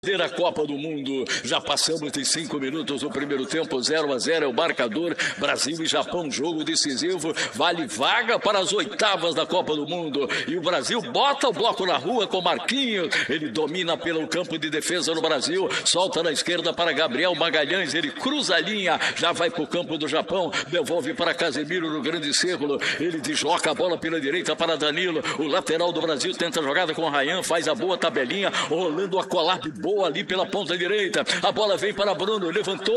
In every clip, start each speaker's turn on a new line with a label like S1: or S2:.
S1: A Copa do Mundo, já passamos de 5 minutos do primeiro tempo, 0-0 é o marcador. Brasil e Japão, jogo decisivo, vale vaga para as oitavas da Copa do Mundo, e o Brasil bota o bloco na rua com Marquinhos, ele domina pelo campo de defesa no Brasil, solta na esquerda para Gabriel Magalhães, ele cruza a linha, já vai para o campo do Japão, devolve para Casemiro no grande círculo, ele desloca a bola pela direita para Danilo, o lateral do Brasil tenta a jogada com o Ryan, faz a boa tabelinha, rolando a collab boa ali pela ponta direita, a bola vem para Bruno, levantou,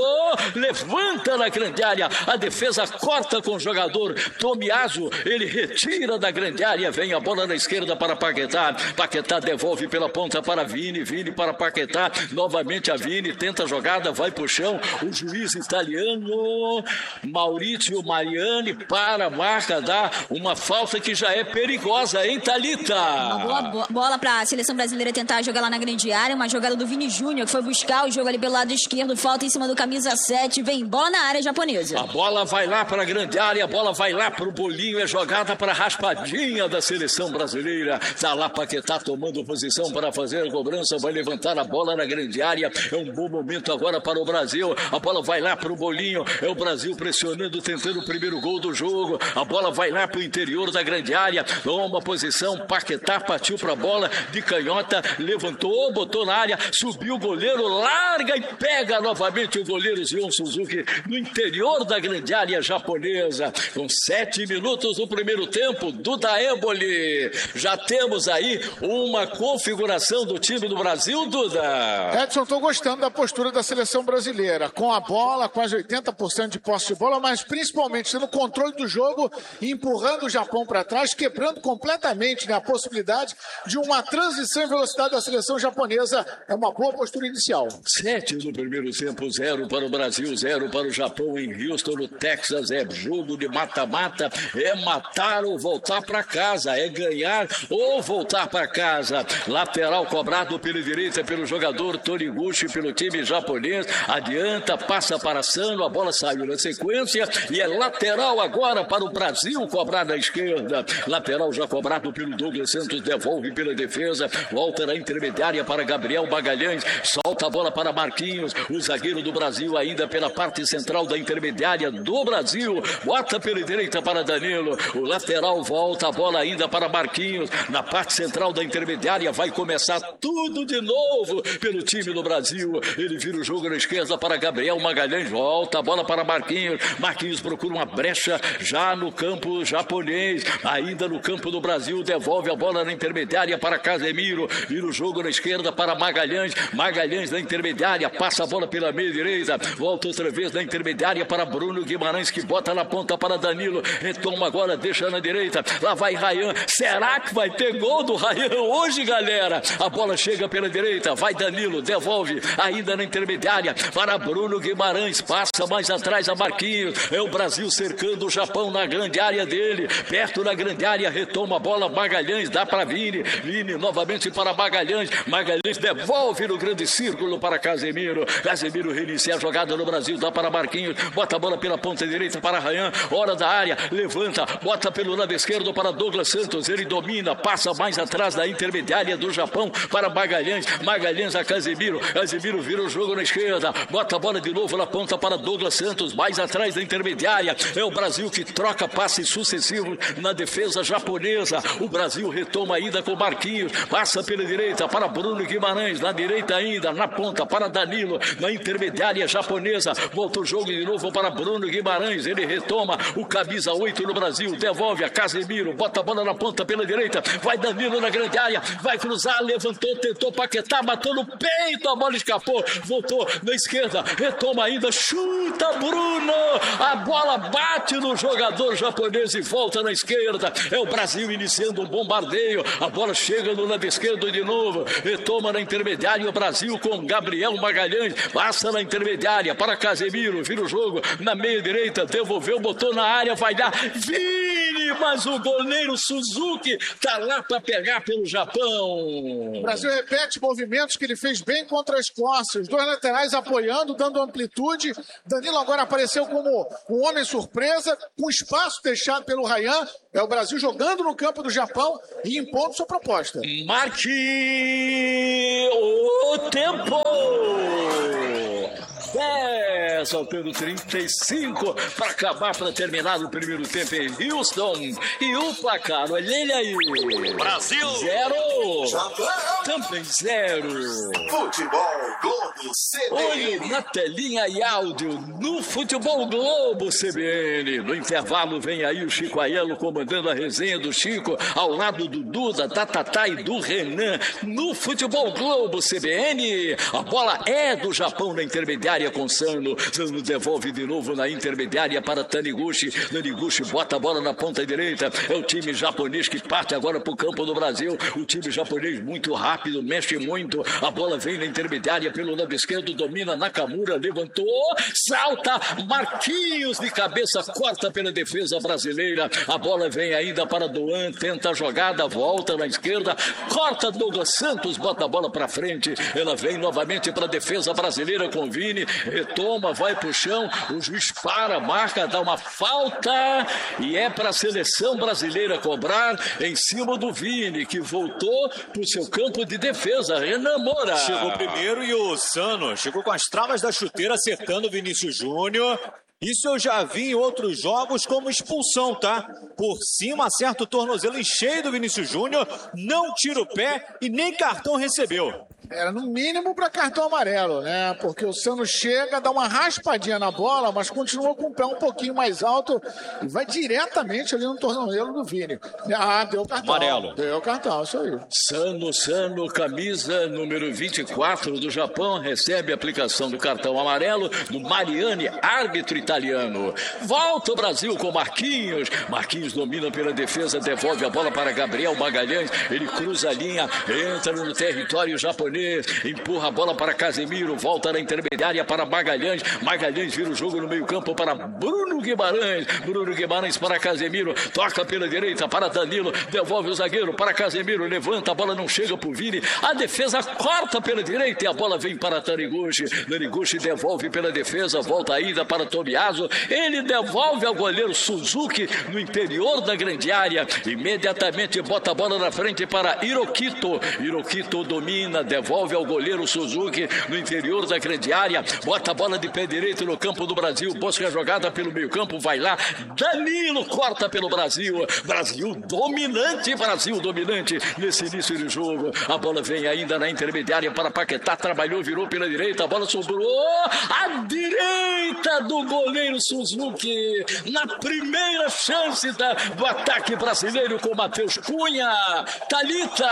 S1: levanta na grande área, a defesa corta com o jogador Tomiaso, ele retira da grande área, vem a bola na esquerda para Paquetá, Paquetá devolve pela ponta para Vini, Vini para Paquetá, novamente a Vini, tenta a jogada, vai pro chão, o juiz italiano Maurizio Mariani para a marca, dá uma falta que já é perigosa, hein, Thalita?
S2: Uma boa bola para a seleção brasileira tentar jogar lá na grande área, uma jogada do Vini Júnior, que foi buscar o jogo ali pelo lado esquerdo, falta em cima do camisa 7, vem bola na área japonesa.
S1: A bola vai lá para a grande área, a bola vai lá para o bolinho, é jogada para a raspadinha da seleção brasileira, tá lá Paquetá tomando posição para fazer a cobrança, vai levantar a bola na grande área, é um bom momento agora para o Brasil, a bola vai lá para o bolinho, é o Brasil pressionando, tentando o primeiro gol do jogo, a bola vai lá para o interior da grande área, toma posição, Paquetá partiu para a bola, de canhota, levantou, botou na área, subiu o goleiro, larga e pega novamente o goleiro Zion Suzuki no interior da grande área japonesa. Com 7 minutos do primeiro tempo, Duda Éboli. Já temos aí uma configuração do time do Brasil, Duda.
S3: Edson, estou gostando da postura da seleção brasileira. Com a bola, quase 80% de posse de bola, mas principalmente tendo controle do jogo e empurrando o Japão para trás, quebrando completamente, né, a possibilidade de uma transição em velocidade da seleção japonesa. É uma boa postura inicial.
S1: 7 no primeiro tempo, 0 para o Brasil, 0 para o Japão em Houston, no Texas. É jogo de mata-mata, é matar ou voltar para casa, é ganhar ou voltar para casa. Lateral cobrado pela direita pelo jogador Toriguchi, pelo time japonês. Adianta, passa para Sano, a bola saiu na sequência e é lateral agora para o Brasil, cobrar na esquerda. Lateral já cobrado pelo Douglas Santos, devolve pela defesa, volta na intermediária para Gabriel Magalhães, solta a bola para Marquinhos, o zagueiro do Brasil ainda pela parte central da intermediária do Brasil, bota pela direita para Danilo, o lateral volta a bola ainda para Marquinhos, na parte central da intermediária vai começar tudo de novo pelo time do Brasil, ele vira o jogo na esquerda para Gabriel Magalhães, volta a bola para Marquinhos, Marquinhos procura uma brecha já no campo japonês, ainda no campo do Brasil, devolve a bola na intermediária para Casemiro, vira o jogo na esquerda para Magalhães, Magalhães na intermediária, passa a bola pela meia direita, volta outra vez na intermediária para Bruno Guimarães, que bota na ponta para Danilo, retoma agora, deixa na direita, lá vai Ryan, será que vai ter gol do Ryan hoje, galera? A bola chega pela direita, vai Danilo, devolve, ainda na intermediária, para Bruno Guimarães, passa mais atrás a Marquinhos, é o Brasil cercando o Japão na grande área dele, perto da grande área, retoma a bola, Magalhães, dá para Vini, Vini novamente para Magalhães, Magalhães devolve no grande círculo para Casemiro, Casemiro reinicia a jogada no Brasil, dá para Marquinhos, bota a bola pela ponta direita para Ryan, hora da área, levanta, bota pelo lado esquerdo para Douglas Santos, ele domina, passa mais atrás da intermediária do Japão para Magalhães, Magalhães a Casemiro, Casemiro vira o jogo na esquerda, bota a bola de novo na ponta para Douglas Santos, mais atrás da intermediária, é o Brasil que troca passes sucessivos na defesa japonesa, o Brasil retoma ainda com Marquinhos, passa pela direita para Bruno Guimarães, na direita ainda, na ponta para Danilo, na intermediária japonesa, volta o jogo de novo para Bruno Guimarães, ele retoma o camisa 8 no Brasil, devolve a Casemiro, bota a bola na ponta pela direita, vai Danilo na grande área, vai cruzar, levantou, tentou Paquetá, matou no peito, a bola escapou, voltou na esquerda, retoma ainda, chuta Bruno, a bola bate no jogador japonês e volta na esquerda, é o Brasil iniciando um bombardeio, a bola chega no lado esquerdo de novo, retoma na intermediária o Brasil com Gabriel Magalhães, passa na intermediária para Casemiro, vira o jogo na meia direita, devolveu, botou na área, vai dar Vini, mas o goleiro Suzuki tá lá para pegar pelo Japão.
S3: O Brasil repete movimentos que ele fez bem contra a Escócia, os dois laterais apoiando, dando amplitude. Danilo agora apareceu como um homem surpresa, com espaço deixado pelo Ryan. É o Brasil jogando no campo do Japão e impondo sua proposta.
S1: Marquinhos! O tempo! 10, faltando 35 para acabar, para terminar o primeiro tempo em Houston. E o placar, olha ele aí.
S4: Brasil
S1: 0. Também 0.
S4: Futebol Globo CBN.
S1: Olha na telinha e áudio no Futebol Globo CBN. No intervalo vem aí o Chico Aiello comandando a resenha do Chico, ao lado do Duda, da Tatá e do Renan. No Futebol Globo CBN, a bola é do Japão na intermediária com Sano. Sano devolve de novo na intermediária para Taniguchi. Taniguchi bota a bola na ponta direita. É o time japonês que parte agora para o campo do Brasil. O time japonês muito rápido, mexe muito. A bola vem na intermediária pelo lado esquerdo, domina Nakamura, levantou, salta, Marquinhos de cabeça, corta pela defesa brasileira. A bola vem ainda para Doan, tenta a jogada, volta na esquerda, corta Douglas Santos, bota a bola para frente. Ela vem novamente para a defesa brasileira com Vini, retoma, vai pro chão, o juiz para, marca, dá uma falta e é para a seleção brasileira cobrar em cima do Vini, que voltou pro seu campo de defesa. Renan Moura
S5: chegou primeiro e o Sano chegou com as travas da chuteira acertando o Vinícius Júnior. Isso eu já vi em outros jogos como expulsão, tá? Por cima, acerta o tornozelo em cheio do Vinícius Júnior, não tira o pé e nem cartão recebeu.
S3: Era no mínimo para cartão amarelo, né? Porque o Sano chega, dá uma raspadinha na bola, mas continua com o pé um pouquinho mais alto e vai diretamente ali no tornozelo do Vini. Ah, deu cartão.
S5: Amarelo.
S3: Deu cartão, isso aí.
S1: Sano, camisa número 24 do Japão, recebe a aplicação do cartão amarelo do Mariani, árbitro italiano. Volta o Brasil com Marquinhos. Marquinhos domina pela defesa, devolve a bola para Gabriel Magalhães. Ele cruza a linha, entra no território japonês. Empurra a bola para Casemiro, volta na intermediária para Magalhães. Magalhães vira o jogo no meio-campo para Bruno Guimarães. Bruno Guimarães para Casemiro, toca pela direita para Danilo, devolve o zagueiro para Casemiro, levanta, a bola não chega para o Vini. A defesa corta pela direita e a bola vem para Taniguchi. Taniguchi devolve pela defesa, volta ainda para Tobiaso. Ele devolve ao goleiro Suzuki no interior da grande área. Imediatamente bota a bola na frente para Hirokito. Hirokito domina, devolve ao goleiro Suzuki no interior da grande área, bota a bola de pé direito no campo do Brasil, busca a jogada pelo meio campo, vai lá, Danilo corta pelo Brasil, Brasil dominante nesse início de jogo. A bola vem ainda na intermediária para Paquetá, trabalhou, virou pela direita, a bola sobrou à direita do goleiro Suzuki, na primeira chance do ataque brasileiro com Matheus Cunha. Thalita,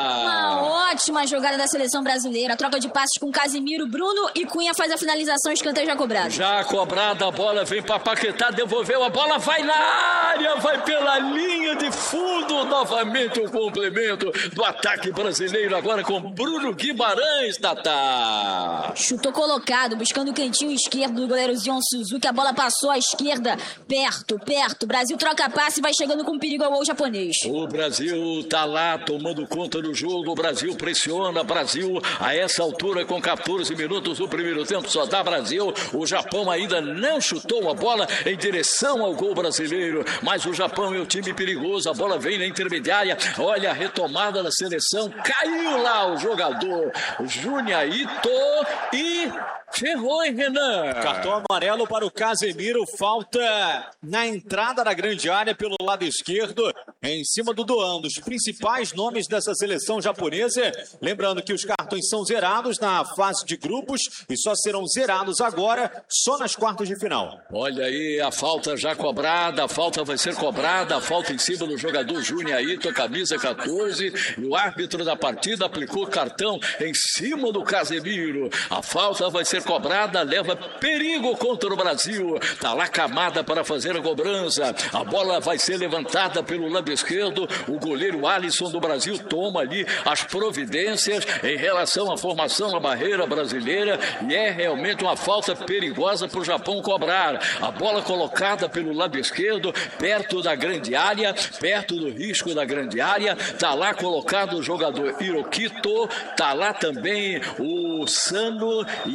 S2: uma ótima jogada da seleção brasileira, troca de passes com Casemiro, Bruno e Cunha faz a finalização, escanteio já cobrado.
S1: Já cobrada a bola, vem para Paquetá, devolveu a bola, vai na área, vai pela linha de fundo, novamente o complemento do ataque brasileiro, agora com Bruno Guimarães, Tatá.
S2: Chutou colocado, buscando o cantinho esquerdo do goleiro Zion Suzuki, a bola passou à esquerda, perto, Brasil troca passe e vai chegando com perigo ao gol japonês.
S1: O Brasil tá lá tomando conta do jogo, o Brasil pressiona, Brasil a essa altura com 14 minutos do primeiro tempo, só dá Brasil. O Japão ainda não chutou a bola em direção ao gol brasileiro, mas o Japão é o time perigoso, a bola vem na intermediária, olha a retomada da seleção, caiu lá o jogador Júnior Ito e ferrou, hein, Renan?
S5: Cartão amarelo para o Casemiro, falta na entrada da grande área pelo lado esquerdo, em cima do Doan, dos principais nomes dessa seleção japonesa. Lembrando que os cartões são zerados na fase de grupos e só serão zerados agora, só nas quartas de final.
S1: Olha aí, a falta já cobrada, a falta vai ser cobrada, a falta em cima do jogador Júnior Ito, camisa 14, e o árbitro da partida aplicou cartão em cima do Casemiro. A falta vai ser cobrada, leva perigo contra o Brasil. Tá lá Camada para fazer a cobrança. A bola vai ser levantada pelo lado esquerdo. O goleiro Alisson do Brasil toma ali as providências em relação à formação da barreira brasileira e é realmente uma falta perigosa para o Japão cobrar. A bola colocada pelo lado esquerdo, perto da grande área, perto do risco da grande área. Tá lá colocado o jogador Hirokito, tá lá também o Sano e aí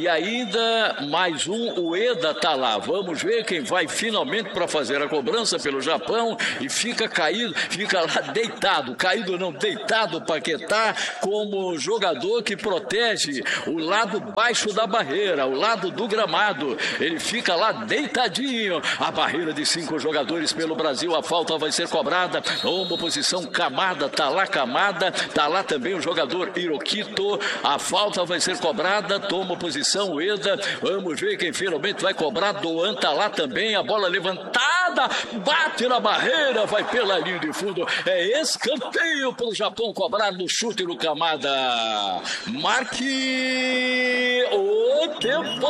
S1: ainda mais um, o Ueda tá lá. Vamos ver quem vai finalmente para fazer a cobrança pelo Japão e fica caído, fica lá deitado, caído não, deitado Paquetá como jogador que protege o lado baixo da barreira, o lado do gramado. Ele fica lá deitadinho. A barreira de 5 jogadores pelo Brasil, a falta vai ser cobrada. Uma posição Kamada, tá lá Kamada, tá lá também o jogador Hirokito. A falta vai ser cobrada, toma posição Ueda. Vamos ver quem finalmente vai cobrar. Doan tá lá também, a bola levantada, bate na barreira, vai pela linha de fundo. É escanteio para o Japão cobrar no chute do Kamada. Marque o tempo.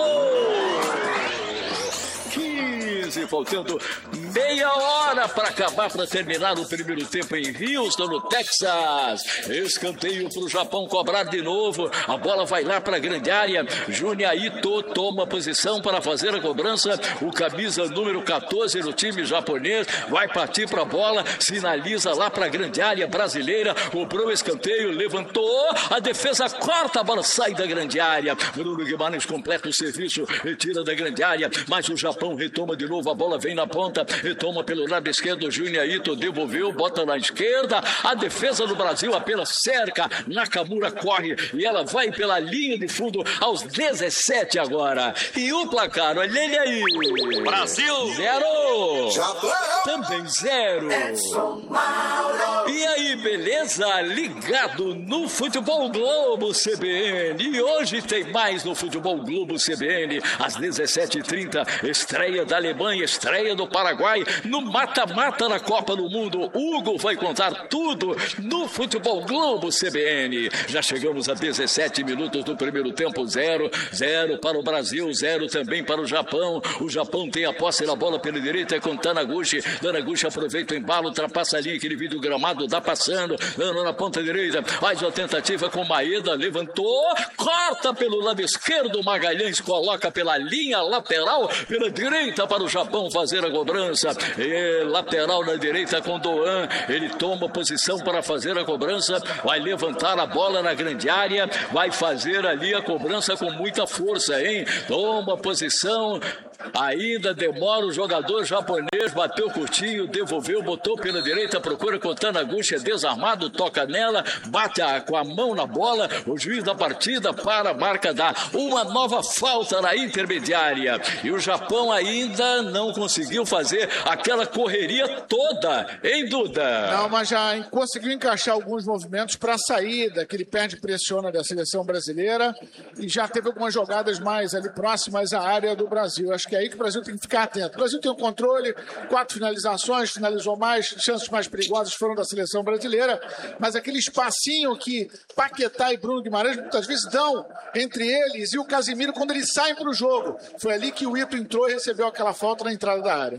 S1: 15, faltando meia hora para acabar, para terminar o primeiro tempo em Houston, no Texas. Escanteio para o Japão cobrar de novo. A bola vai lá para a grande área. Junya Ito toma posição para fazer a cobrança. O camisa número 14 no time japonês vai partir para a bola. Sinaliza lá para a grande área brasileira. Cobrou o escanteio, levantou. A defesa corta, a bola sai da grande área. Bruno Guimarães completa o serviço, retira da grande área. Mas o Japão retoma de novo. A bola vem na ponta. Retoma pelo lado esquerdo, Junya Ito devolveu, bota na esquerda, a defesa do Brasil apenas cerca, Nakamura corre e ela vai pela linha de fundo aos 17 agora. E o placar, olha ele aí.
S4: Brasil
S1: 0. Também 0. E aí, beleza? Ligado no Futebol Globo CBN. E hoje tem mais no Futebol Globo CBN, às 17h30, estreia da Alemanha, estreia do Paraguai, no mata-mata na Copa do Mundo. Hugo vai contar tudo no Futebol Globo CBN. Já chegamos a 17 minutos do primeiro tempo, 0 para o Brasil, 0 também para o Japão. O Japão tem a posse na bola pela direita com Taniguchi. Taniguchi aproveita o embalo, ultrapassa ali aquele vídeo gramado, dá passando, dando na ponta direita, faz a tentativa com Maeda, levantou, corta pelo lado esquerdo, Magalhães coloca pela linha lateral, pela direita para o Japão fazer a cobrança. E lateral na direita com Doan, ele toma posição para fazer a cobrança, vai levantar a bola na grande área, vai fazer ali a cobrança com muita força, hein? Toma posição, ainda demora o jogador japonês, bateu curtinho, devolveu, botou pela direita, procura com Taniguchi, é desarmado, toca nela, bate com a mão na bola, o juiz da partida para a marca dá uma nova falta na intermediária. E o Japão ainda não conseguiu fazer aquela correria toda, hein, Duda?
S3: Não, mas já conseguiu encaixar alguns movimentos para a saída, que ele perde e pressiona da seleção brasileira, e já teve algumas jogadas mais ali próximas à área do Brasil. Acho que é aí que o Brasil tem que ficar atento. O Brasil tem o controle, 4 finalizações, finalizou mais, chances mais perigosas foram da seleção brasileira, mas aquele espacinho que Paquetá e Bruno Guimarães muitas vezes dão entre eles e o Casemiro quando eles saem para o jogo. Foi ali que o Ito entrou e recebeu aquela falta na entrada da área.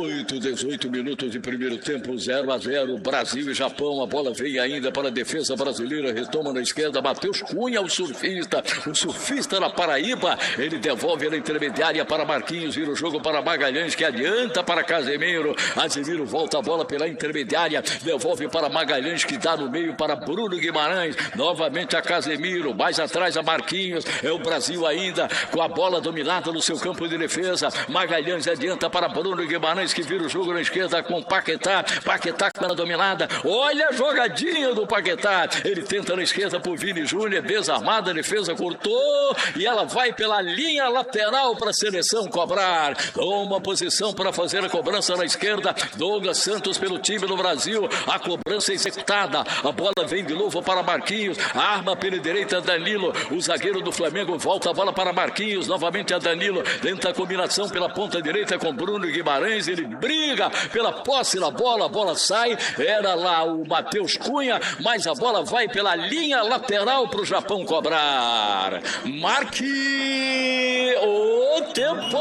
S1: 18 minutos de primeiro tempo, 0-0, Brasil e Japão. A bola vem ainda para a defesa brasileira, retoma na esquerda, Matheus Cunha, o surfista na Paraíba, ele devolve na intermediária para Marquinhos, vira o jogo para Magalhães, que adianta para Casemiro. Casemiro volta a bola pela intermediária, devolve para Magalhães, que dá no meio para Bruno Guimarães, novamente a Casemiro, mais atrás a Marquinhos. É o Brasil ainda com a bola dominada no seu campo de defesa. Magalhães adianta para Bruno Guimarães, que vira o jogo na esquerda com Paquetá com a dominada. Olha a jogadinha do Paquetá, ele tenta na esquerda por Vini Júnior, desarmada, a defesa cortou e ela vai pela linha lateral para a seleção cobrar. Uma posição para fazer a cobrança na esquerda, Douglas Santos pelo time do Brasil, a cobrança executada, a bola vem de novo para Marquinhos, arma pela direita Danilo, o zagueiro do Flamengo volta a bola para Marquinhos, novamente a Danilo, tenta a combinação pela ponta direita com Bruno Guimarães, ele briga pela posse da bola, a bola sai, era lá o Matheus Cunha, mas a bola vai pela linha lateral para o Japão cobrar. Marque o tempo!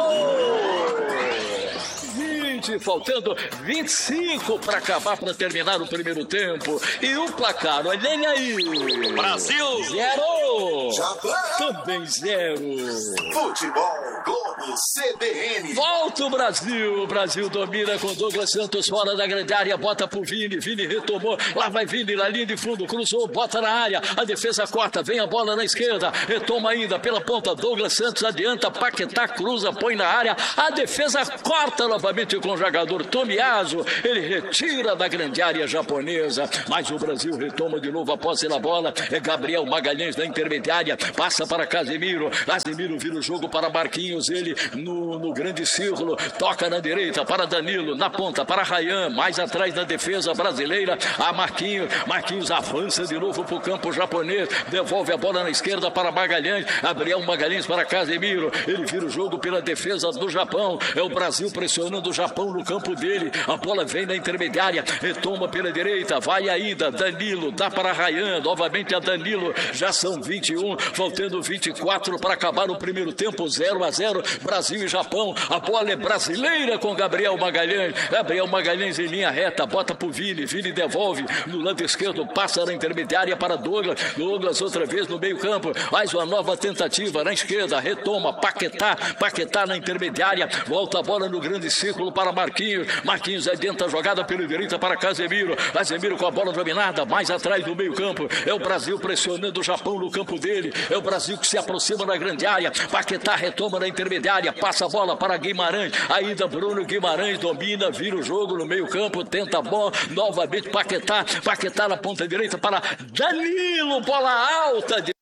S1: Faltando 25 para acabar, para terminar o primeiro tempo. E o placar, olha ele aí.
S4: Brasil
S1: 0. Também 0.
S4: Futebol Globo CBN.
S1: Volta o Brasil. O Brasil domina com Douglas Santos fora da grande área. Bota pro Vini. Vini retomou. Lá vai Vini na linha de fundo. Cruzou. Bota na área. A defesa corta. Vem a bola na esquerda. Retoma ainda pela ponta. Douglas Santos adianta. Paquetá cruza. Põe na área. A defesa corta novamente com o jogador Tomiyasu. Ele retira da grande área japonesa. Mas o Brasil retoma de novo a posse na bola. É Gabriel Magalhães na intermediária. Passa para Casemiro. Casemiro vira o jogo para Marquinhos. Ele no grande círculo. Toca na direita para Danilo. Na ponta para Ryan. Mais atrás da defesa brasileira. A Marquinhos. Marquinhos avança de novo para o campo japonês. Devolve a bola na esquerda para Magalhães. Gabriel Magalhães para Casemiro. Ele vira o jogo pela defesa do Japão. É o Brasil pressionando o Japão no campo dele. A bola vem na intermediária. Retoma pela direita. Vai ainda. Danilo. Dá para Ryan. Novamente a Danilo. Já são 21. Faltando 24 para acabar o primeiro tempo. 0-0. Brasil e Japão. A bola é brasileira com Gabriel Magalhães. Gabriel Magalhães em linha reta. Bota pro Vini. Vini devolve no lado esquerdo. Passa na intermediária para Douglas. Douglas outra vez no meio campo. Mais uma nova tentativa na esquerda. Retoma. Paquetá. Paquetá na intermediária. Volta a bola no grande círculo para Marquinhos. Marquinhos adianta a jogada pela direita para Casemiro. Casemiro com a bola dominada. Mais atrás do meio campo. É o Brasil pressionando o Japão no campo dele. É o Brasil que se aproxima da grande área. Paquetá retoma na intermediária. Passa a bola para Guimarães. Ainda Bruno Guimarães domina. Vira o jogo no meio campo. Tenta a bola. Novamente Paquetá. Paquetá na ponta direita para Danilo. Bola alta de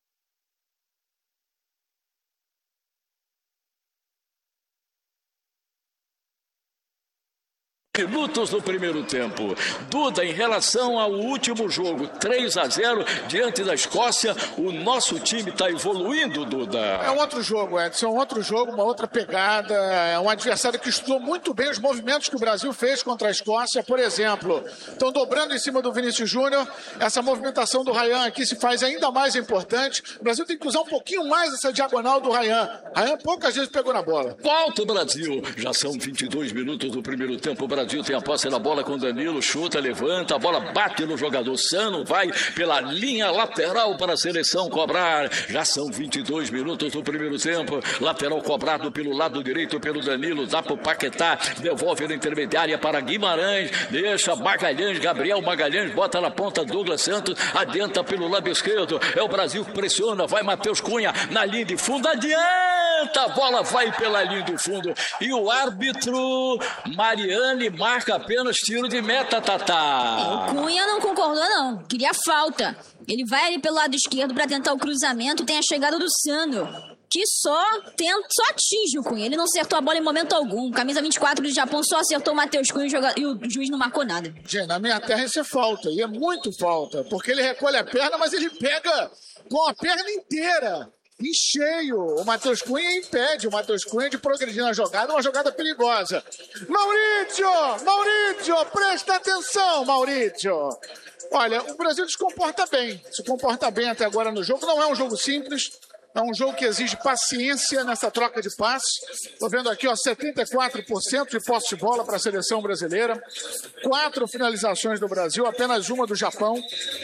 S1: minutos no primeiro tempo. Duda, em relação ao último jogo, 3-0 diante da Escócia, o nosso time está evoluindo, Duda.
S3: É um outro jogo, Edson, é um outro jogo, uma outra pegada, é um adversário que estudou muito bem os movimentos que o Brasil fez contra a Escócia, por exemplo, estão dobrando em cima do Vinícius Júnior, essa movimentação do Ryan aqui se faz ainda mais importante, o Brasil tem que usar um pouquinho mais essa diagonal do Ryan poucas vezes pegou na bola.
S1: Volta o Brasil, já são 22 minutos do primeiro tempo, o Brasil tem a posse na bola com Danilo, chuta, levanta, a bola bate no jogador Sano, vai pela linha lateral para a seleção cobrar. Já são 22 minutos do primeiro tempo. Lateral cobrado pelo lado direito pelo Danilo, dá para o Paquetá, devolve na intermediária para Guimarães, deixa Magalhães, Gabriel Magalhães, bota na ponta Douglas Santos, adianta pelo lado esquerdo. É o Brasil que pressiona, vai Matheus Cunha na linha de fundo, adianta, a bola vai pela linha do fundo. E o árbitro Mariane marca apenas tiro de meta, Tatá.
S2: O Cunha não concordou, não. Queria falta. Ele vai ali pelo lado esquerdo para tentar o cruzamento. Tem a chegada do Sano, que só atinge o Cunha. Ele não acertou a bola em momento algum. Camisa 24 do Japão só acertou o Matheus Cunha e o juiz não marcou nada.
S3: Gente, na minha terra isso é falta. E é muito falta. Porque ele recolhe a perna, mas ele pega com a perna inteira. Em cheio, o Matheus Cunha impede o Matheus Cunha de progredir na jogada, uma jogada perigosa. Maurício, presta atenção, Maurício. Olha, o Brasil se comporta bem até agora no jogo, não é um jogo simples, é um jogo que exige paciência nessa troca de passes. Estou vendo aqui, 74% de posse de bola para a seleção brasileira, 4 finalizações do Brasil, apenas uma do Japão.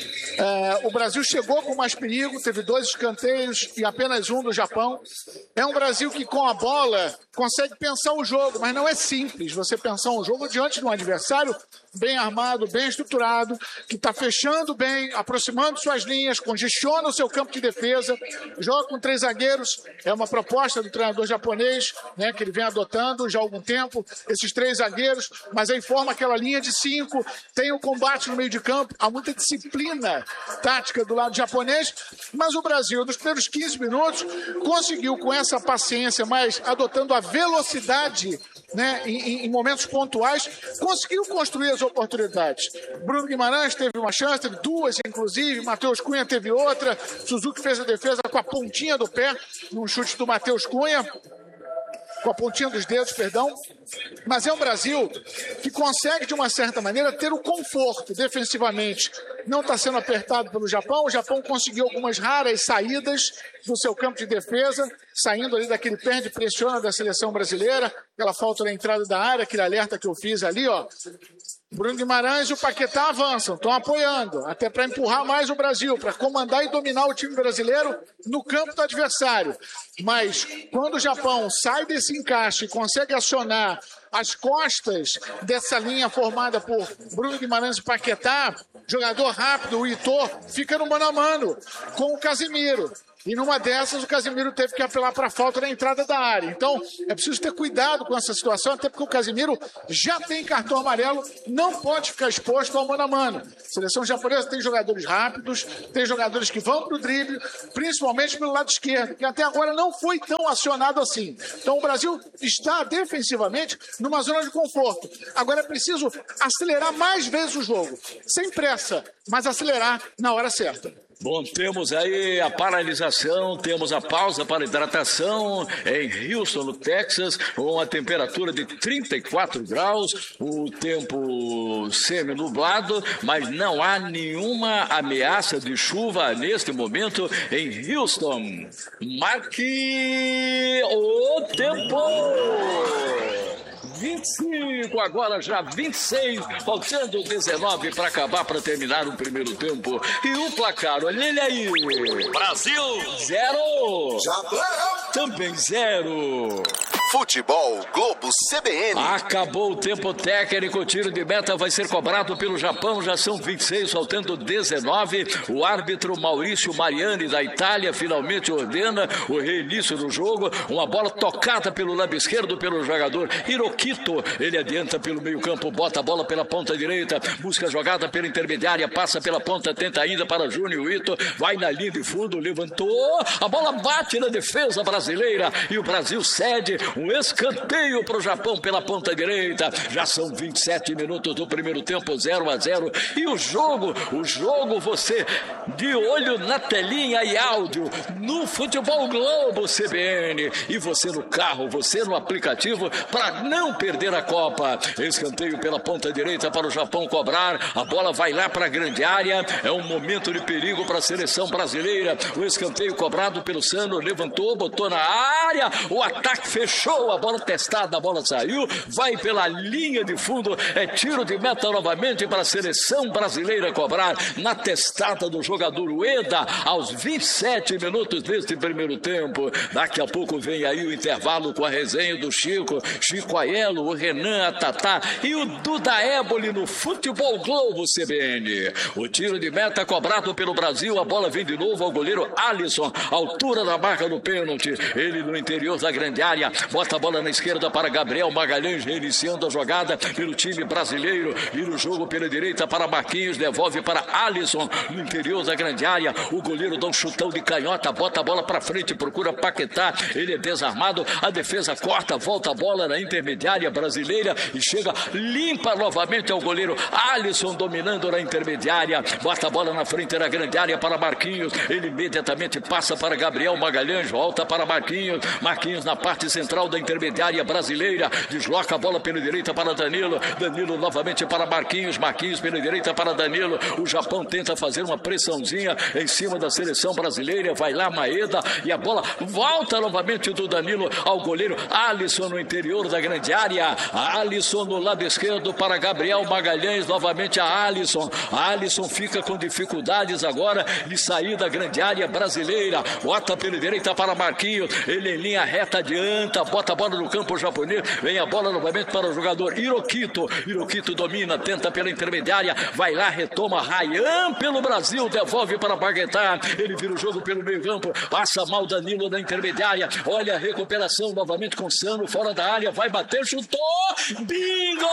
S3: O Brasil chegou com mais perigo, teve 2 escanteios e apenas um do Japão. É um Brasil que com a bola consegue pensar o jogo, mas não é simples você pensar um jogo diante de um adversário bem armado, bem estruturado, que está fechando bem, aproximando suas linhas, congestiona o seu campo de defesa, joga com 3 zagueiros, é uma proposta do treinador japonês, né, que ele vem adotando já há algum tempo, esses 3 zagueiros, mas aí forma aquela linha de 5, tem o combate no meio de campo, há muita disciplina tática do lado japonês, mas o Brasil, nos primeiros 15 minutos, conseguiu com essa paciência, mas adotando a velocidade, né, em momentos pontuais, conseguiu construir as oportunidades. Bruno Guimarães teve uma chance, teve 2 inclusive, Matheus Cunha teve outra, Suzuki fez a defesa com a pontinha do pé, num chute do Matheus Cunha, com a pontinha dos dedos, perdão, mas é um Brasil que consegue, de uma certa maneira, ter o conforto defensivamente. Não está sendo apertado pelo Japão, o Japão conseguiu algumas raras saídas do seu campo de defesa, saindo ali daquele perde-pressiona da seleção brasileira, aquela falta na entrada da área, aquele alerta que eu fiz ali, ó. Bruno Guimarães e o Paquetá avançam, estão apoiando, até para empurrar mais o Brasil, para comandar e dominar o time brasileiro no campo do adversário. Mas quando o Japão sai desse encaixe e consegue acionar as costas dessa linha formada por Bruno Guimarães e Paquetá, jogador rápido, o Ito, fica no mano a mano com o Casemiro. E numa dessas, o Casemiro teve que apelar para a falta na entrada da área. Então, é preciso ter cuidado com essa situação, até porque o Casemiro já tem cartão amarelo, não pode ficar exposto ao mano a mano. A seleção japonesa tem jogadores rápidos, tem jogadores que vão para o drible, principalmente pelo lado esquerdo, que até agora não foi tão acionado assim. Então, o Brasil está defensivamente numa zona de conforto. Agora é preciso acelerar mais vezes o jogo, sem pressa, mas acelerar na hora certa.
S1: Bom, temos aí a paralisação, temos a pausa para hidratação em Houston, no Texas, com a temperatura de 34 graus, o tempo semi-nublado, mas não há nenhuma ameaça de chuva neste momento em Houston. Marque o tempo! 25, agora já 26, faltando 19 para acabar, para terminar o primeiro tempo. E o placar, olha ele aí.
S4: Brasil
S1: 0.
S4: Japão
S1: Também 0.
S4: Futebol Globo CBN.
S1: Acabou o tempo técnico, o tiro de meta vai ser cobrado pelo Japão, já são 26, faltando 19. O árbitro Maurício Mariani da Itália finalmente ordena o reinício do jogo. Uma bola tocada pelo lado esquerdo pelo jogador Hirokito. Ele adianta pelo meio campo, bota a bola pela ponta direita, busca a jogada pela intermediária, passa pela ponta, tenta ainda para Júnior Ito, vai na linha de fundo, levantou, a bola bate na defesa brasileira e o Brasil cede. Um escanteio para o Japão pela ponta direita. Já são 27 minutos do primeiro tempo, 0-0. E o jogo você de olho na telinha e áudio no Futebol Globo CBN. E você no carro, você no aplicativo, para não perder a Copa. Escanteio pela ponta direita para o Japão cobrar. A bola vai lá para a grande área. É um momento de perigo para a seleção brasileira. O escanteio cobrado pelo Sano, levantou, botou na área. O ataque fechou. A bola testada, a bola saiu, vai pela linha de fundo, é tiro de meta novamente para a seleção brasileira cobrar na testada do jogador Ueda aos 27 minutos deste primeiro tempo. Daqui a pouco vem aí o intervalo com a resenha do Chico Aiello, o Renan, a Tatá e o Duda Éboli no Futebol Globo CBN. O tiro de meta cobrado pelo Brasil, a bola vem de novo ao goleiro Alisson, altura da marca do pênalti, ele no interior da grande área, bota a bola na esquerda para Gabriel Magalhães, reiniciando a jogada pelo time brasileiro. Vira o jogo pela direita para Marquinhos, devolve para Alisson no interior da grande área. O goleiro dá um chutão de canhota, bota a bola para frente, procura Paquetá. Ele é desarmado, a defesa corta, volta a bola na intermediária brasileira e chega limpa novamente ao goleiro Alisson, dominando na intermediária. Bota a bola na frente da grande área para Marquinhos. Ele imediatamente passa para Gabriel Magalhães, volta para Marquinhos. Marquinhos na parte central da intermediária brasileira, desloca a bola pela direita para Danilo, Danilo novamente para Marquinhos, Marquinhos pela direita para Danilo. O Japão tenta fazer uma pressãozinha em cima da seleção brasileira, vai lá Maeda e a bola volta novamente do Danilo ao goleiro Alisson no interior da grande área. Alisson no lado esquerdo para Gabriel Magalhães, novamente a Alisson. Alisson fica com dificuldades agora de sair da grande área brasileira, bota pela direita para Marquinhos, ele em linha reta adianta, bota a bola no campo japonês, vem a bola novamente para o jogador Hirokito. Hirokito domina, tenta pela intermediária, vai lá, retoma Ryan pelo Brasil, devolve para Paquetá, ele vira o jogo pelo meio campo, passa mal Danilo na intermediária, olha a recuperação novamente com Sano fora da área, vai bater, chutou, bingo!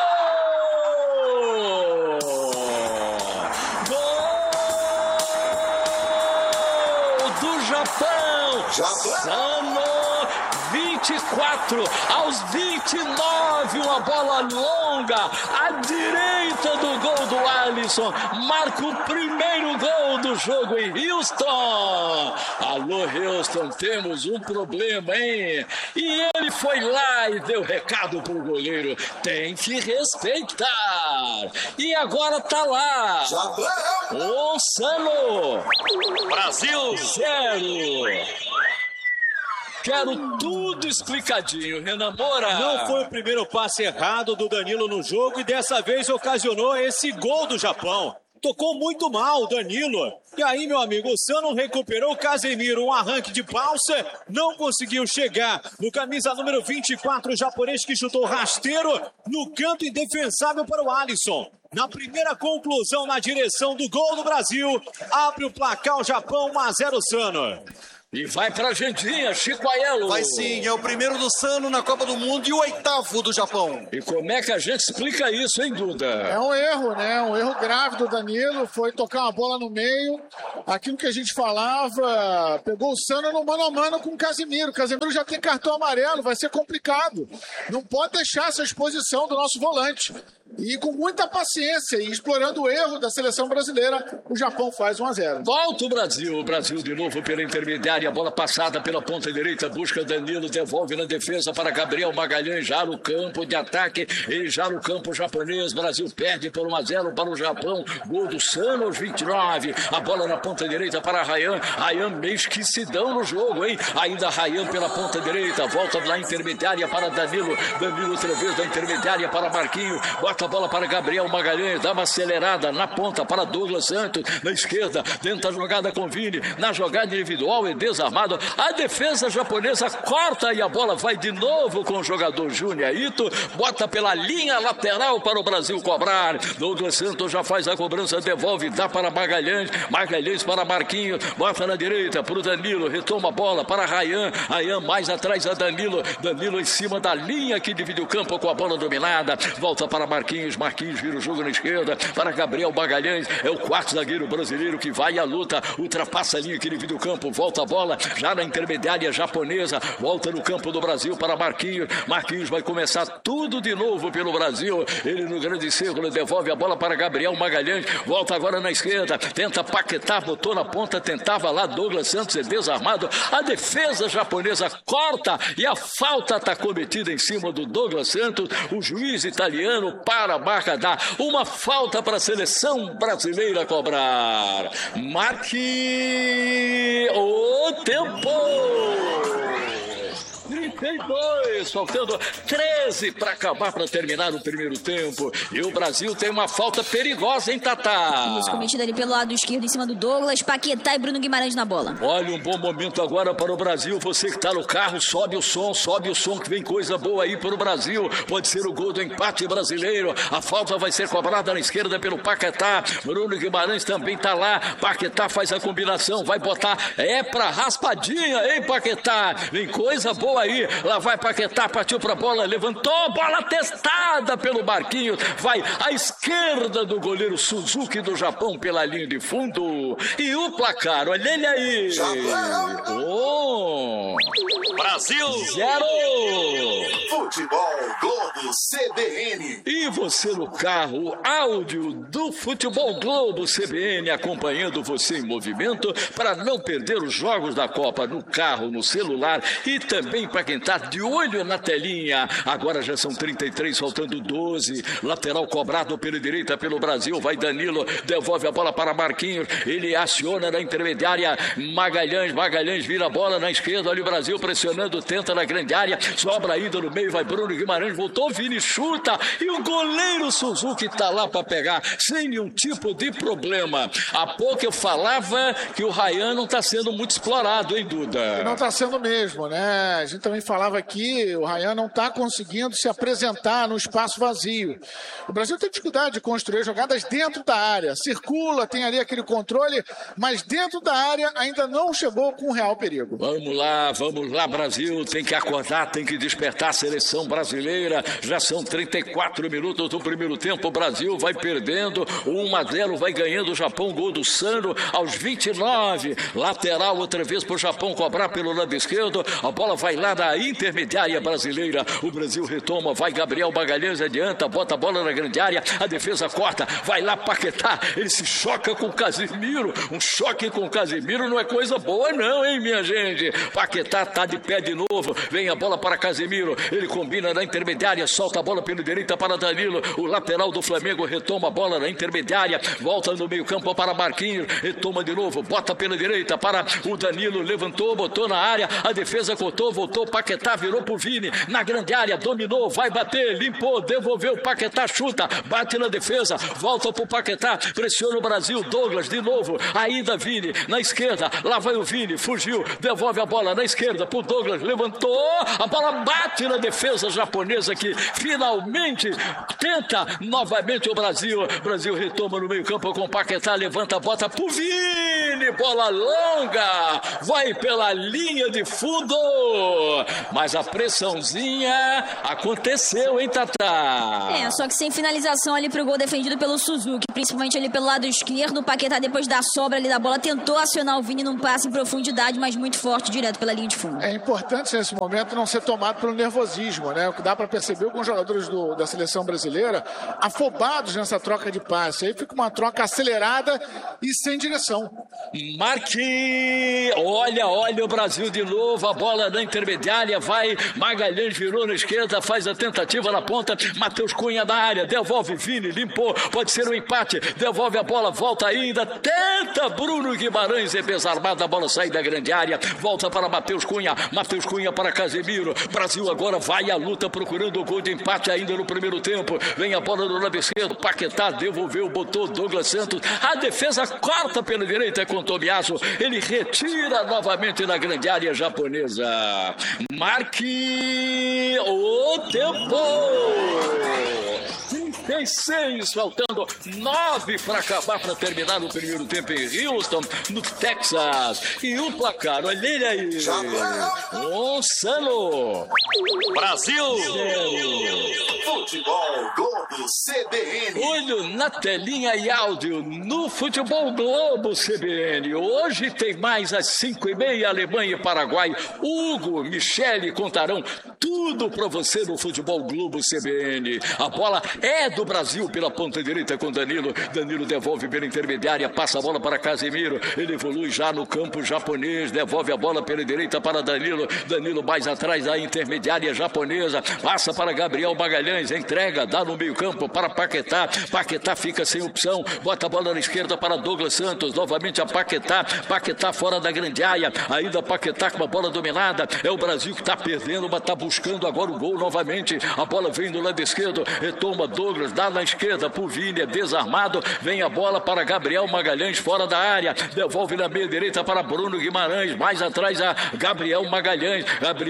S1: Gol do Japão! Sano 24 aos 29, uma bola longa à direita do gol do Alisson, marca o primeiro gol do jogo em Houston. Alô Houston, temos um problema, hein? E ele foi lá e deu recado pro goleiro, tem que respeitar. E agora tá lá o Sano,
S4: Brasil
S1: 0. Quero tudo explicadinho, Renan Moura.
S5: Não foi o primeiro passe errado do Danilo no jogo e dessa vez ocasionou esse gol do Japão. Tocou muito mal o Danilo. E aí, meu amigo, o Sano recuperou o Casemiro. Um arranque de balsa. Não conseguiu chegar no camisa número 24, o japonês que chutou rasteiro no canto indefensável para o Alisson. Na primeira conclusão, na direção do gol do Brasil. Abre o placar o Japão, 1-0 Sano.
S1: E vai pra Argentina, Chico Aiello.
S6: Vai sim, é o primeiro do Sano na Copa do Mundo e o 8º do Japão.
S1: E como é que a gente explica isso, hein, Duda?
S3: É um erro, né? Um erro grave do Danilo. Foi tocar uma bola no meio. Aquilo que a gente falava, pegou o Sano no mano a mano com o Casemiro. O Casemiro já tem cartão amarelo, vai ser complicado. Não pode deixar essa exposição do nosso volante. E com muita paciência e explorando o erro da seleção brasileira, o Japão faz 1-0.
S1: Volta o Brasil de novo pela intermediária, a bola passada pela ponta direita, busca Danilo, devolve na defesa para Gabriel Magalhães, já no campo de ataque, e já no campo japonês, Brasil perde por 1-0 para o Japão, gol do Sano aos 29, a bola na ponta direita para Ryan meio esquecidão no jogo, hein? Ainda Ryan pela ponta direita, volta na intermediária para Danilo outra vez da intermediária para Marquinhos, bota a bola para Gabriel Magalhães, dá uma acelerada na ponta para Douglas Santos, na esquerda, tenta a jogada com Vini, na jogada individual é desarmado, a defesa japonesa corta e a bola vai de novo com o jogador Júnior Ito, bota pela linha lateral para o Brasil cobrar, Douglas Santos já faz a cobrança, devolve, dá para Magalhães para Marquinhos, bota na direita para o Danilo, retoma a bola para Ryan mais atrás a Danilo em cima da linha que divide o campo com a bola dominada, volta para Marquinhos vira o jogo na esquerda para Gabriel Magalhães, é o quarto zagueiro brasileiro que vai à luta, ultrapassa a linha que divide o campo, volta a bola já na intermediária japonesa, volta no campo do Brasil para Marquinhos vai começar tudo de novo pelo Brasil, ele no grande círculo devolve a bola para Gabriel Magalhães, volta agora na esquerda, tenta Paquetá, botou na ponta, tentava lá Douglas Santos, é desarmado, a defesa japonesa corta e a falta está cometida em cima do Douglas Santos, o juiz italiano para a marca, dá uma falta para a seleção brasileira cobrar. Marque o tempo. 32, faltando 13 para acabar, para terminar o primeiro tempo. E o Brasil tem uma falta perigosa, hein, Tatá?
S2: Isso, cometida ali pelo lado esquerdo, em cima do Douglas, Paquetá e Bruno Guimarães na bola.
S1: Olha, um bom momento agora para o Brasil. Você que está no carro, sobe o som, que vem coisa boa aí para o Brasil. Pode ser o gol do empate brasileiro. A falta vai ser cobrada na esquerda pelo Paquetá. Bruno Guimarães também está lá. Paquetá faz a combinação, vai botar, é para raspadinha, hein, Paquetá? Vem coisa boa aí, lá vai Paquetá, partiu pra bola, levantou, bola testada pelo Marquinhos, vai à esquerda do goleiro Suzuki do Japão pela linha de fundo, e o placar, olha ele aí,
S4: Brasil
S1: 0.
S4: Futebol Globo CBN.
S1: E você no carro, áudio do Futebol Globo CBN acompanhando você em movimento para não perder os jogos da Copa no carro, no celular e também para quem está de olho na telinha. Agora já são 33, faltando 12. Lateral cobrado pela direita pelo Brasil. Vai Danilo, devolve a bola para Marquinhos. Ele aciona na intermediária. Magalhães vira a bola na esquerda. Olha o Brasil pressionando, tenta na grande área. Sobra ainda no meio, vai Bruno Guimarães, voltou, Vini chuta. E o goleiro Suzuki está lá para pegar sem nenhum tipo de problema. Há pouco eu falava que o Ryan não está sendo muito explorado, hein, Duda?
S3: Não está sendo mesmo, né? A gente também falava aqui, o Ryan não está conseguindo se apresentar no espaço vazio. O Brasil tem dificuldade de construir jogadas dentro da área. Circula, tem ali aquele controle, mas dentro da área ainda não chegou com real perigo.
S1: Vamos lá, Brasil. Tem que acordar, tem que despertar a seleção brasileira. Já são 34 minutos do primeiro tempo. O Brasil vai perdendo. 1-0, vai ganhando o Japão. Gol do Sano aos 29. Lateral outra vez para o Japão cobrar pelo lado esquerdo. A bola vai lá na intermediária brasileira. O Brasil retoma, vai Gabriel Magalhães, adianta, bota a bola na grande área. A defesa corta, vai lá Paquetá. Ele se choca com o Casemiro. Um choque com o Casemiro não é coisa boa não, hein, minha gente? Paquetá tá de pé de novo. Vem a bola para Casemiro. ele combina na intermediária, solta a bola pela direita para Danilo, o lateral do Flamengo retoma a bola na intermediária, volta no meio campo para Marquinhos, retoma de novo, bota pela direita para o Danilo, levantou, botou na área, a defesa cortou, voltou, Paquetá virou pro Vini, na grande área, dominou, vai bater, limpou, devolveu, Paquetá chuta, bate na defesa, volta pro Paquetá, pressiona o Brasil, Douglas de novo, ainda Vini, na esquerda, lá vai o Vini, fugiu, devolve a bola na esquerda pro Douglas, levantou, a bola bate na defesa japonesa que finalmente tenta novamente o Brasil retoma no meio campo com o Paquetá, levanta, bota pro Vini, bola longa, vai pela linha de fundo, mas a pressãozinha aconteceu, hein, Tatá?
S2: Só que sem finalização ali pro gol defendido pelo Suzuki, principalmente ali pelo lado esquerdo. O Paquetá, depois da sobra ali da bola, tentou acionar o Vini num passe em profundidade, mas muito forte, direto pela linha de fundo.
S3: É importante nesse momento não ser tomado pelo nervosismo, né? O que dá para perceber alguns jogadores da seleção brasileira afobados nessa troca de passe. Aí fica uma troca acelerada e sem direção.
S1: Marquinhos, olha o Brasil de novo, a bola na intermediária, vai, Magalhães virou na esquerda, faz a tentativa na ponta, Matheus Cunha na área, devolve Vini, limpou, pode ser um empate, devolve a bola, volta ainda, tenta Bruno Guimarães, é desarmada, a bola sai da grande área, volta para Matheus Cunha para Casemiro, Brasil agora vai à luta procurando o gol de empate ainda no primeiro tempo, vem a bola do lado esquerdo, Paquetá devolveu, botou Douglas Santos, a defesa corta pela direita com Tomiasso, ele retira novamente na grande área japonesa. Marque o tempo! 36, faltando 9 para acabar, para terminar o primeiro tempo em Houston, no Texas. E o placar, olha ele aí. Gonçalo.
S4: Brasil. Futebol Globo CBN.
S1: Olho na telinha e áudio no Futebol Globo CBN. Hoje tem mais às 5h30, Alemanha e Paraguai. Hugo, Michele contarão tudo para você no Futebol Globo CBN. A bola é do Brasil pela ponta direita com Danilo. Danilo devolve pela intermediária, passa a bola para Casemiro. Ele evolui já no campo japonês, devolve a bola pela direita para Danilo. Danilo mais atrás da intermediária japonesa, passa para Gabriel Magalhães, entrega, dá no meio campo para Paquetá. Paquetá fica sem opção, bota a bola na esquerda para Douglas Santos, novamente a Paquetá. Paquetá fora da grande área, ainda Paquetá com a bola dominada. É o Brasil que está perdendo, mas está buscando agora o gol novamente. A bola vem do lado esquerdo, retoma Douglas, dá na esquerda pro Vini, é desarmado, vem a bola para Gabriel Magalhães fora da área, devolve na meia direita para Bruno Guimarães, mais atrás a Gabriel Magalhães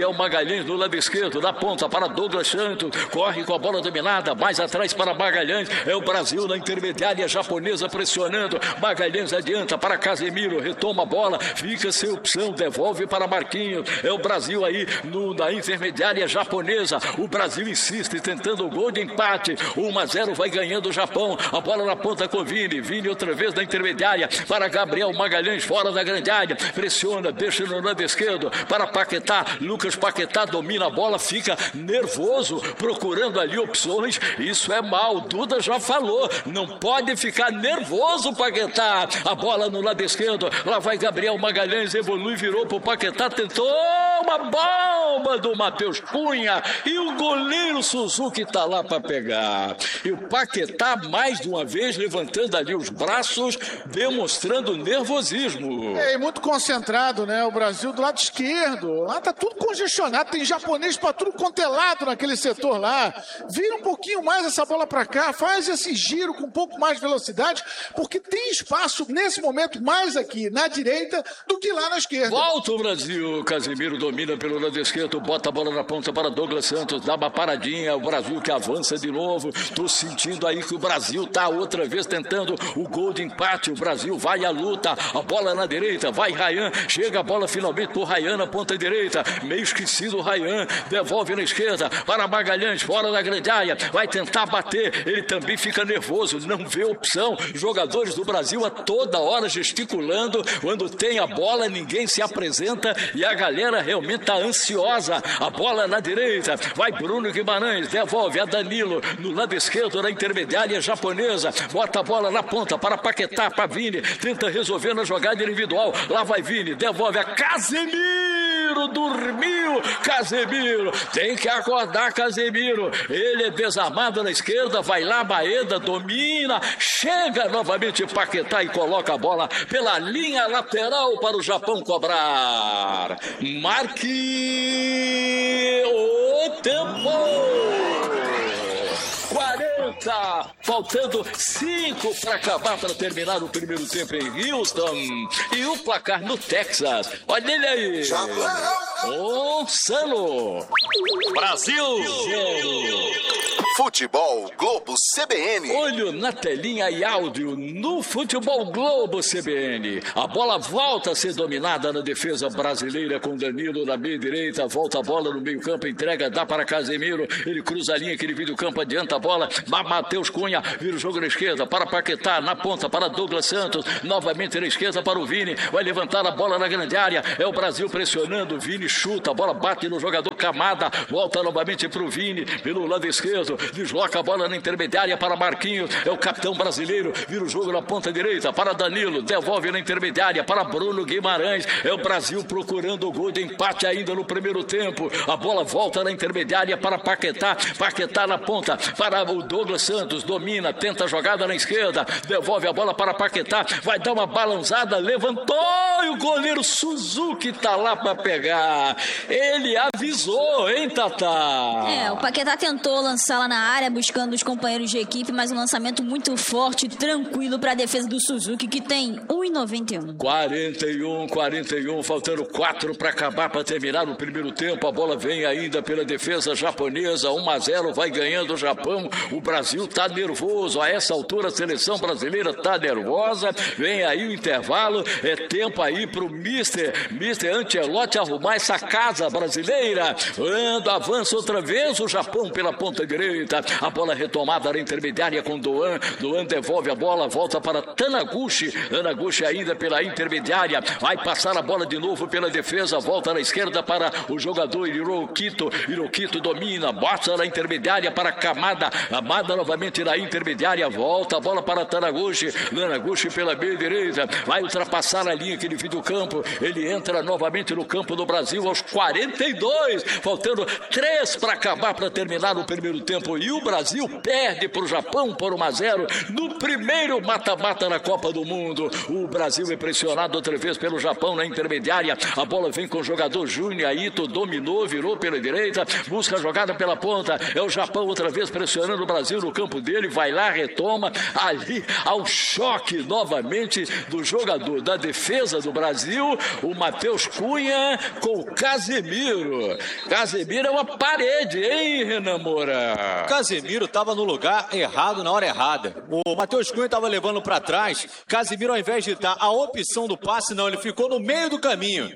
S1: no lado esquerdo, na ponta para Douglas Santos, corre com a bola dominada, mais atrás para Magalhães, é o Brasil na intermediária japonesa pressionando, Magalhães adianta para Casemiro, retoma a bola, fica sem opção, devolve para Marquinhos, é o Brasil aí na intermediária japonesa, o Brasil insiste tentando o gol de empate, 1-0 vai ganhando o Japão, a bola na ponta com Vini outra vez na intermediária para Gabriel Magalhães fora da grande área, pressiona, deixa no lado esquerdo para Paquetá, Lucas Paquetá domina a bola, fica nervoso, procurando ali opções, isso é mal, Duda já falou, não pode ficar nervoso Paquetá, a bola no lado esquerdo, lá vai Gabriel Magalhães, evolui, virou pro Paquetá, tentou uma bomba do Matheus Cunha e o goleiro Suzuki tá lá para pegar, e o Paquetá mais de uma vez levantando ali os braços, demonstrando nervosismo.
S3: É, muito concentrado, né? O Brasil do lado esquerdo, lá tá tudo congestionado, tem japonês para tudo quanto é lado naquele setor lá. Vira um pouquinho mais essa bola para cá, faz esse giro com um pouco mais de velocidade, porque tem espaço nesse momento mais aqui na direita do que lá na esquerda.
S1: Volta o Brasil, Casemiro domina pelo lado esquerdo, bota a bola na ponta para Douglas Santos, dá uma paradinha, o Brasil que avança de novo, tô sentindo aí que o Brasil tá outra vez tentando o gol de empate, o Brasil vai à luta, a bola na direita, vai Ryan, chega a bola finalmente pro Ryan na ponta direita, meio esquecido o Ryan, devolve na esquerda para Magalhães, fora da grande área, vai tentar bater, ele também fica nervoso, não vê opção, jogadores do Brasil a toda hora gesticulando, quando tem a bola ninguém se apresenta e a galera realmente tá ansiosa, a bola na direita, vai Bruno Guimarães, devolve a Danilo, no lado esquerdo da intermediária japonesa, bota a bola na ponta para Paquetá, para Vini, tenta resolver na jogada individual, lá vai Vini, devolve a Casemiro, dormiu. Casemiro, tem que acordar Casemiro. Ele é desarmado na esquerda, vai lá, Baeda, domina, chega novamente Paquetá e coloca a bola pela linha lateral para o Japão cobrar. Marque o tempo. 40, faltando 5 para acabar, para terminar o primeiro tempo em Houston. E o placar no Texas. Olha ele aí. Sano.
S4: Brasil. Futebol Globo CBN.
S1: Olho na telinha e áudio no Futebol Globo CBN. A bola volta a ser dominada na defesa brasileira com Danilo na meia direita. Volta a bola no meio campo, entrega, dá para Casemiro. Ele cruza a linha, aquele vídeo campo, adianta a bola. Matheus Cunha vira o jogo na esquerda para Paquetá, na ponta para Douglas Santos. Novamente na esquerda para o Vini. Vai levantar a bola na grande área. É o Brasil pressionando. Vini chuta, a bola bate no jogador Camada. Volta novamente para o Vini pelo lado esquerdo. Desloca a bola na intermediária para Marquinhos. É o capitão brasileiro. Vira o jogo na ponta direita para Danilo. Devolve na intermediária para Bruno Guimarães. É o Brasil procurando o gol de empate ainda no primeiro tempo. A bola volta na intermediária para Paquetá. Paquetá na ponta para o Douglas Santos. Domina, tenta a jogada na esquerda. Devolve a bola para Paquetá. Vai dar uma balançada. Levantou e o goleiro Suzuki tá lá para pegar. Ele avisou, hein, Tatá?
S2: O Paquetá tentou lançá-la na área, buscando os companheiros de equipe, mas um lançamento muito forte e tranquilo para a defesa do Suzuki, que tem 1,91.
S1: 41, faltando 4 para acabar, para terminar o primeiro tempo. A bola vem ainda pela defesa japonesa, 1-0, vai ganhando o Japão. O Brasil tá nervoso, a essa altura a seleção brasileira tá nervosa. Vem aí o intervalo, é tempo aí pro Mister Ancelotti arrumar essa casa brasileira. Avança outra vez o Japão pela ponta direita. A bola retomada na intermediária com Doan. Doan devolve a bola, volta para Taniguchi. Taniguchi ainda pela intermediária. Vai passar a bola de novo pela defesa. Volta na esquerda para o jogador Hirokito. Hirokito domina, bota na intermediária para Kamada. Kamada novamente na intermediária. Volta a bola para Taniguchi. Taniguchi pela meia direita. Vai ultrapassar a linha que ele viu do campo. Ele entra novamente no campo do Brasil aos 42. Faltando 3 para acabar, para terminar o primeiro tempo. E o Brasil perde para o Japão por 1-0 no primeiro mata-mata na Copa do Mundo. O Brasil é pressionado outra vez pelo Japão na intermediária. A bola vem com o jogador Júnior Ito, dominou, virou pela direita, busca a jogada pela ponta. É o Japão outra vez pressionando o Brasil no campo dele. Vai lá, retoma. Ali, ao choque novamente do jogador da defesa do Brasil, o Matheus Cunha com o Casemiro. Casemiro é uma parede, hein, Renan Moura?
S5: Casemiro estava no lugar errado na hora errada. O Matheus Cunha estava levando para trás. Casemiro, ao invés de dar a opção do passe, não, ele ficou no meio do caminho.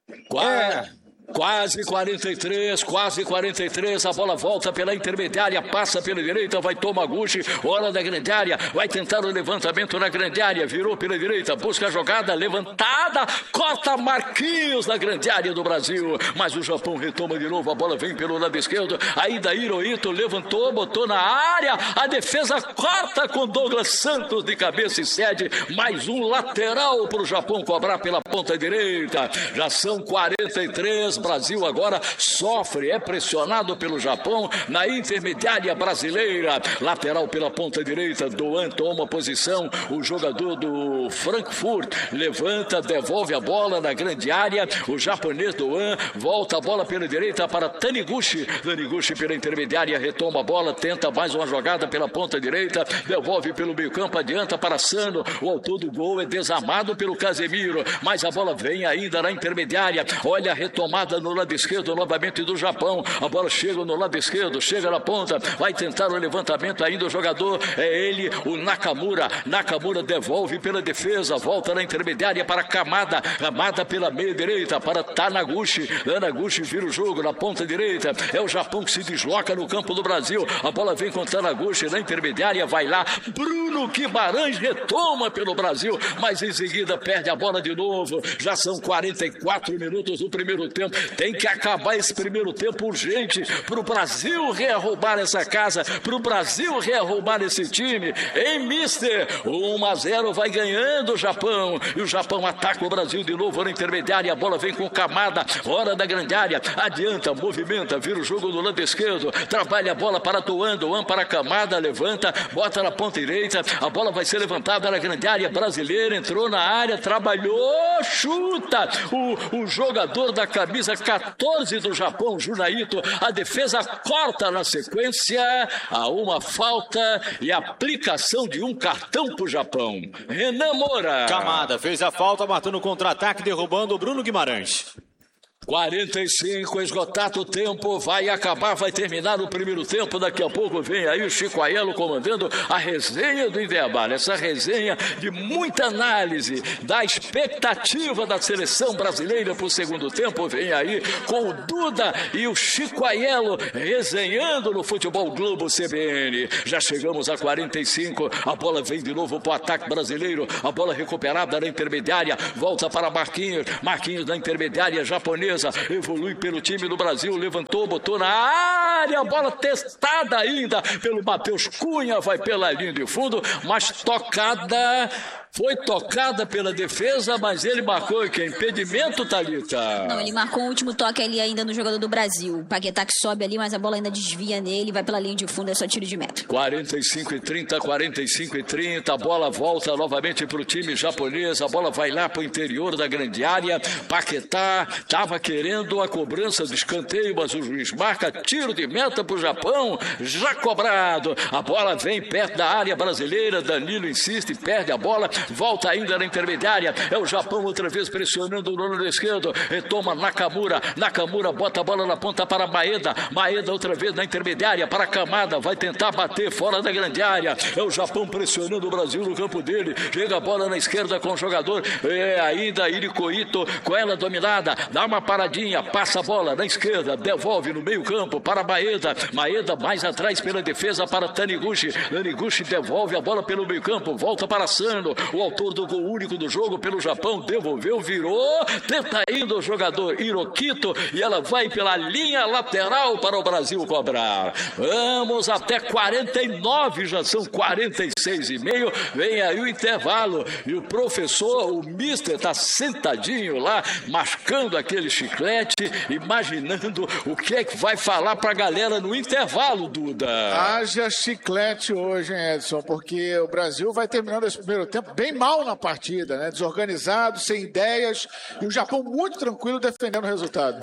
S1: Quase 43, a bola volta pela intermediária, passa pela direita, vai Tomaguchi, hora da grande área, vai tentar o levantamento na grande área, virou pela direita, busca a jogada, levantada, corta Marquinhos na grande área do Brasil, mas o Japão retoma de novo, a bola vem pelo lado esquerdo, ainda Hirohito levantou, botou na área, a defesa corta com Douglas Santos de cabeça e cede, mais um lateral para o Japão cobrar pela ponta direita, já são 43, Brasil agora sofre, é pressionado pelo Japão na intermediária brasileira. Lateral pela ponta direita, Doan toma posição, o jogador do Frankfurt levanta, devolve a bola na grande área, o japonês Doan volta a bola pela direita para Taniguchi. Taniguchi pela intermediária retoma a bola, tenta mais uma jogada pela ponta direita, devolve pelo meio campo, adianta para Sano, o autor do gol é desarmado pelo Casemiro, mas a bola vem ainda na intermediária, olha a retomada no lado esquerdo novamente do Japão, a bola chega no lado esquerdo, chega na ponta, vai tentar o levantamento ainda o jogador, é ele, o Nakamura devolve pela defesa, volta na intermediária para Kamada pela meia direita para Taniguchi vira o jogo na ponta direita, é o Japão que se desloca no campo do Brasil, a bola vem com Taniguchi na intermediária, vai lá, Bruno Guimarães retoma pelo Brasil, mas em seguida perde a bola de novo, já são 44 minutos do primeiro tempo, Tem que acabar esse primeiro tempo urgente para o Brasil rearrumar essa casa, para o Brasil rearrumar esse time. Em mister, 1-0 vai ganhando o Japão. E o Japão ataca o Brasil de novo na intermediária. A bola vem com Kamada, hora da grande área. Adianta, movimenta, vira o jogo do lado esquerdo. Trabalha a bola para Doan, Doan para Kamada, levanta, bota na ponta direita. A bola vai ser levantada na grande área brasileira. Entrou na área, trabalhou, chuta. O jogador da camisa 14 do Japão, Junaito. A defesa corta na sequência. Há uma falta e aplicação de um cartão para o Japão. Renan Moura.
S5: Kamada fez a falta, matando o contra-ataque, derrubando o Bruno Guimarães.
S1: 45, esgotado o tempo, vai acabar, vai terminar o primeiro tempo. Daqui a pouco vem aí o Chico Aiello comandando a resenha do intervalo. Essa resenha de muita análise da expectativa da seleção brasileira para o segundo tempo. Vem aí com o Duda e o Chico Aiello resenhando no Futebol Globo CBN. Já chegamos a 45, a bola vem de novo para o ataque brasileiro. A bola recuperada na intermediária, volta para Marquinhos. Marquinhos na intermediária japonesa. Evolui pelo time do Brasil, levantou, botou na área, bola testada ainda pelo Matheus Cunha, vai pela linha de fundo, mas tocada, foi tocada pela defesa, mas ele marcou que é impedimento, Thalita.
S2: Não, ele marcou o último toque ali ainda no jogador do Brasil. O Paquetá que sobe ali, mas a bola ainda desvia nele, vai pela linha de fundo, é só tiro de meta.
S1: 45-30, 45-30, a bola volta novamente para o time japonês, a bola vai lá para o interior da grande área. Paquetá estava querendo a cobrança do escanteio, mas o juiz marca tiro de meta para o Japão, já cobrado. A bola vem perto da área brasileira, Danilo insiste, perde a bola, volta ainda na intermediária, é o Japão outra vez pressionando no lado esquerdo, retoma Nakamura, Nakamura bota a bola na ponta para Maeda, Maeda outra vez na intermediária para Kamada, vai tentar bater fora da grande área, é o Japão pressionando o Brasil no campo dele, chega a bola na esquerda com o jogador, ainda Irikoito, com ela dominada, dá uma paradinha, passa a bola na esquerda, devolve no meio campo para Maeda, Maeda mais atrás pela defesa para Taniguchi, Taniguchi devolve a bola pelo meio campo, volta para Sano, o autor do gol único do jogo pelo Japão, devolveu, virou, tenta ainda o jogador Hirokito e ela vai pela linha lateral para o Brasil cobrar. Vamos até 49, já são 46,5, vem aí o intervalo e o professor, o mister está sentadinho lá, mascando aquele chiclete, imaginando o que é que vai falar para a galera no intervalo, Duda.
S3: Haja chiclete hoje, hein, Edson, porque o Brasil vai terminando esse primeiro tempo bem mal na partida, né? Desorganizado, sem ideias, e o Japão muito tranquilo defendendo o resultado.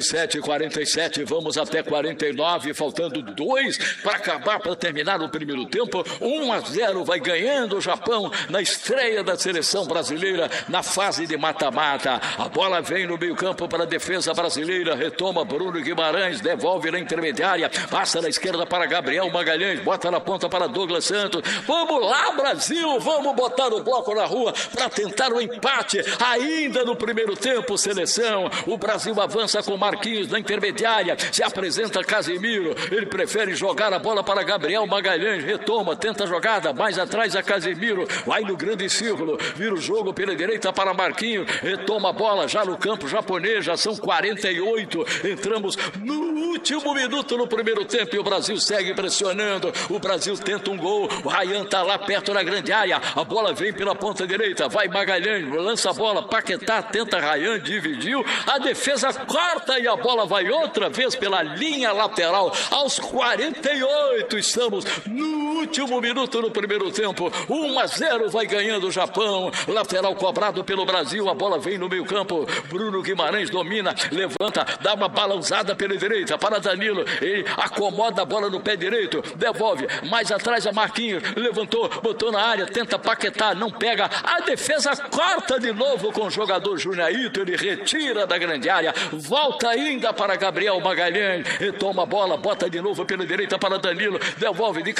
S1: 47, vamos até 49, faltando 2 para acabar, para terminar o primeiro tempo. 1-0 vai ganhando o Japão na estreia da seleção brasileira na fase de mata-mata. A bola vem no meio campo para a defesa brasileira, retoma Bruno Guimarães, devolve na intermediária, passa na esquerda para Gabriel Magalhães, bota na ponta para Douglas Santos. Vamos lá, Brasil, vamos botar o bloco na rua para tentar o empate ainda no primeiro tempo, seleção. O Brasil avança com Marquinhos na intermediária, se apresenta Casemiro, ele prefere jogar a bola para Gabriel Magalhães, retoma, tenta a jogada, mais atrás a Casemiro, vai no grande círculo, vira o jogo pela direita para Marquinhos, retoma a bola já no campo japonês, já são 48, entramos no último minuto no primeiro tempo e o Brasil segue pressionando, o Brasil tenta um gol, o Ryan está lá perto na grande área, a bola vem pela ponta direita, vai Magalhães, lança a bola, Paquetá tenta, Ryan dividiu, a defesa corta e a bola vai outra vez pela linha lateral, aos 48, estamos no último minuto no primeiro tempo, 1-0 vai ganhando o Japão, lateral cobrado pelo Brasil, a bola vem no meio campo, Bruno Guimarães domina, levanta, dá uma balançada pela direita para Danilo, ele acomoda a bola no pé direito, devolve, mais atrás a Marquinhos, levantou, botou na área, tenta Paquetá, não pega, a defesa corta de novo com o jogador Junaito, ele retira da grande área, volta ainda para Gabriel Magalhães, retoma a bola, bota de novo pela direita para Danilo, devolve de cabeça,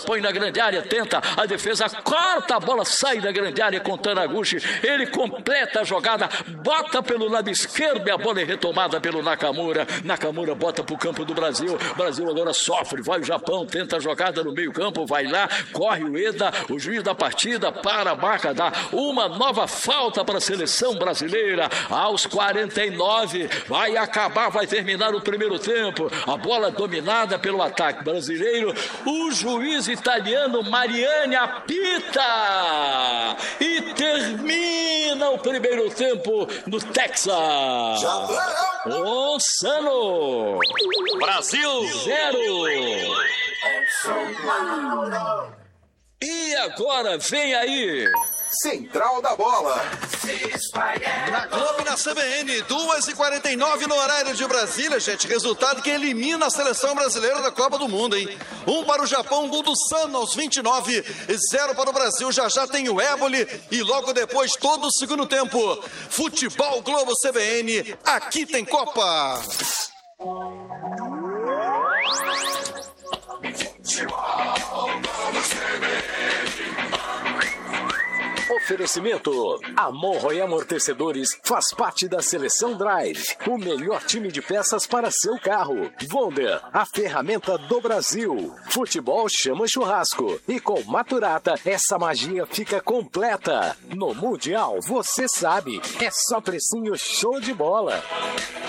S1: põe na grande área, tenta a defesa, corta a bola, sai da grande área com Taniguchi. Ele completa a jogada, bota pelo lado esquerdo e a bola é retomada pelo Nakamura. Nakamura bota pro campo do Brasil. Brasil agora sofre, vai o Japão, tenta a jogada no meio campo, vai lá, corre o Eda, o juiz da partida, para a marca, dá uma nova falta para a seleção brasileira. Aos 49, vai acabar, vai terminar o primeiro tempo. A bola dominada pelo ataque brasileiro. O juiz italiano Mariani apita e termina o primeiro tempo no Texas. Sano.
S4: Brasil
S1: 0. E agora vem aí
S4: Central da Bola.
S6: Na Globo e na CBN, 2h49 no horário de Brasília, gente. Resultado que elimina a seleção brasileira da Copa do Mundo, hein? 1 para o Japão, gol do Sano aos 29, 0 para o Brasil. Já tem o Éboli e logo depois todo o segundo tempo. Futebol Globo CBN, aqui tem Copa.
S7: Oferecimento: Amorro e Amortecedores faz parte da Seleção Drive, o melhor time de peças para seu carro. Volder, a ferramenta do Brasil. Futebol chama churrasco. E com Maturata, essa magia fica completa. No Mundial, você sabe, é só precinho show de bola.